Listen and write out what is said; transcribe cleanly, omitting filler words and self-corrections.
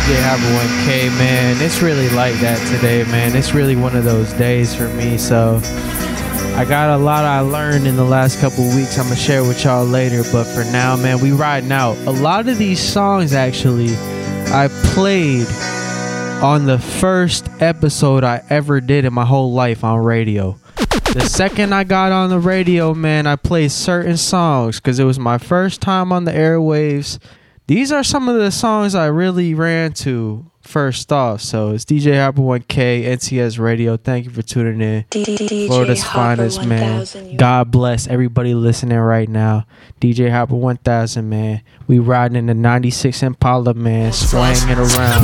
DJ Hopper 1K, man. It's really like that today, man. It's really one of those days for me. So I got a lot I learned in the last couple weeks. I'm going to share with y'all later. But for now, man, we riding out. A lot of these songs, actually, I played on the first episode I ever did in my whole life on radio. The second I got on the radio, man, I played certain songs because it was my first time on the airwaves. These are some of the songs I really ran to first off. So it's DJ Hopper 1K, NTS Radio. Thank you for tuning in. Florida's finest, man. God bless everybody listening right now. DJ Hopper 1000, man. We riding in the 96 Impala, man. Swanging around.